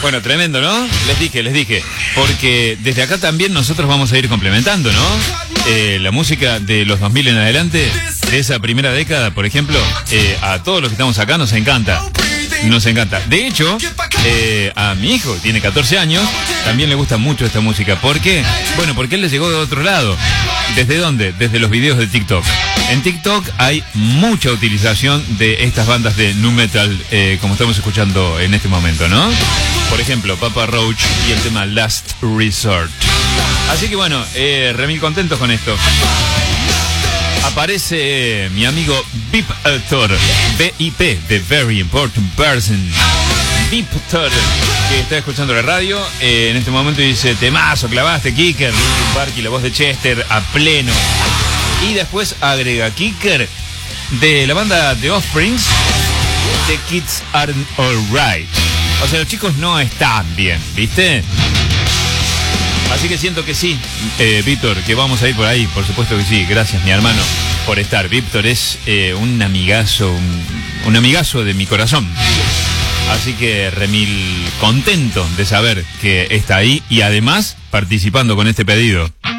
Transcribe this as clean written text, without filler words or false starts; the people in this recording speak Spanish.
Bueno, tremendo, ¿no? Les dije. Porque desde acá también nosotros vamos a ir complementando, ¿no? La música de los 2000 en adelante, de esa primera década, por ejemplo, a todos los que estamos acá nos encanta. Nos encanta. De hecho, a mi hijo, tiene 14 años, también le gusta mucho esta música. ¿Por qué? Bueno, porque él le llegó de otro lado. ¿Desde dónde? Desde los videos de TikTok. En TikTok hay mucha utilización de estas bandas de nu metal, como estamos escuchando en este momento, ¿no? Por ejemplo, Papa Roach y el tema Last Resort. Así que bueno, remil contentos con esto. Aparece mi amigo Victor, VIP, The Very Important Person. Victor, que está escuchando la radio, en este momento dice, temazo, clavaste, Kicker, Linkin Park y la voz de Chester a pleno. Y después agrega Kicker de la banda The Offspring, The Kids Aren't Alright. O sea, los chicos no están bien, ¿viste? Así que siento que sí, Víctor, que vamos a ir por ahí, por supuesto que sí. Gracias, mi hermano, por estar. Víctor es un amigazo, un amigazo de mi corazón. Así que remil contento de saber que está ahí y además participando con este pedido.